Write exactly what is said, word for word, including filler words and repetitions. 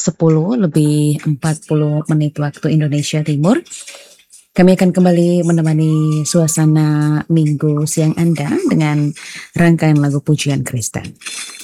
sepuluh lebih empat puluh menit waktu Indonesia Timur. Kami akan kembali menemani suasana Minggu siang Anda dengan rangkaian lagu pujian Kristen.